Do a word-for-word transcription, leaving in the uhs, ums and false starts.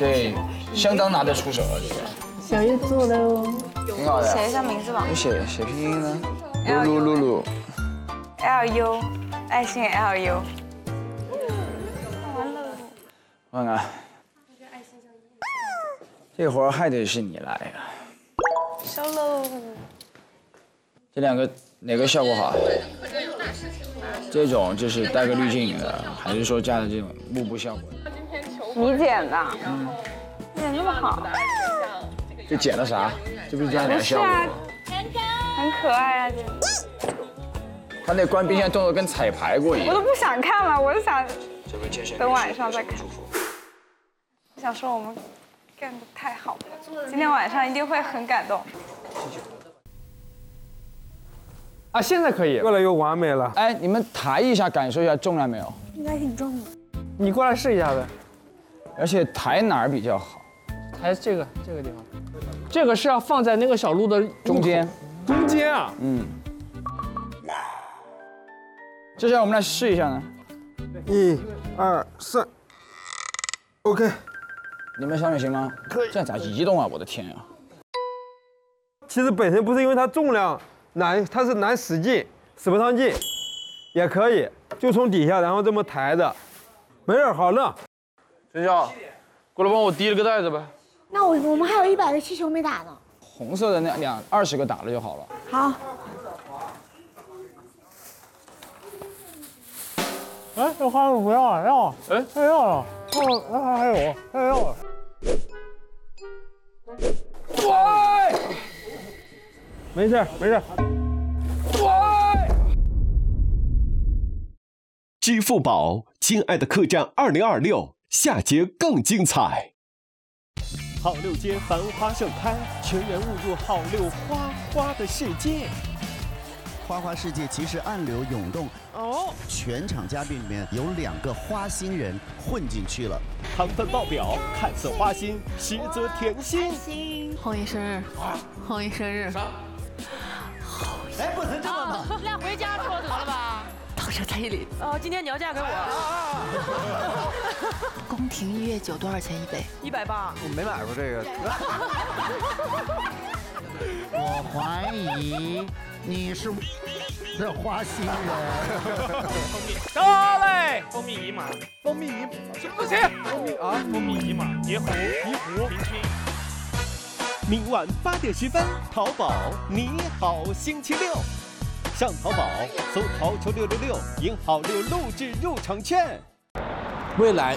这相当拿得出手了，这个。 小月做的哦， 挺好的。 写一下名字吧。 你写写拼音呢？露露露露 L U， 爱心 L U。完了。 看看。这活儿还得是你来呀。 收喽。 这两个哪个效果好？这种就是带个滤镜的，还是说加的这种幕布效果？ 你剪的，嗯，剪这么好。 这剪了啥？这不是加点效果吗？ 很可爱啊，剪。 他那关冰箱动作跟彩排过一样。 我都不想看了，我就想等晚上再看。我想说我们干得太好了，今天晚上一定会很感动。 啊，现在可以， 越来越完美了。 哎，你们抬一下，感受一下重量没有？ 应该挺重的。 你过来试一下呗。 而且抬哪儿比较好？ 抬这个这个地方，这个是要放在那个小路的中间。 中间啊？ 嗯。接下来我们来试一下呢。 一、二、三 ，OK。 你们上面行吗？可以。这样咋移动啊？我的天呀！ 其实本身不是因为它重量难，它是难使劲，使不上劲，也可以，就从底下然后这么抬着，没事，好弄。 陈晓，过来帮我提了个袋子呗。 那我我们还有一百个气球没打呢。 红色的那两二十个打了就好了。 好。 哎，这花不要啊，要，哎，太要了，哦，那还有，太要了。 喂， 没事没事。 喂， 支付宝，亲爱的客栈二零二六，下节更精彩。好六街繁花盛开，全员误入好六花花的世界。 花花世界其实暗流涌动哦，全场嘉宾里面有两个花心人混进去了， 糖分爆表，看似花心，实则甜心。 红姨生日，红姨生日。 哎，不能这么嘛！ 那回家说得了吧？到时彩礼。哦，今天你要嫁给我。宫廷御悦酒多少钱一杯？ 一百八。我没买过这个。我怀疑。你是的花心人。 到嘞，蜂蜜姨妈，蜂蜜姨是不行，蜂蜜啊，蜂蜜姨妈，野虎，野虎，平均。 明晚八点十分，淘宝你好星期六，上淘宝搜淘球六六六，赢好六录制入场券。 未来